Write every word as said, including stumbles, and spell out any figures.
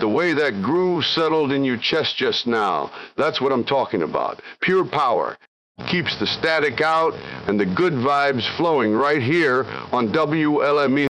the way that groove settled in your chest just now. That's what I'm talking about. Pure power. Keeps the static out and the good vibes flowing right here on W L M E.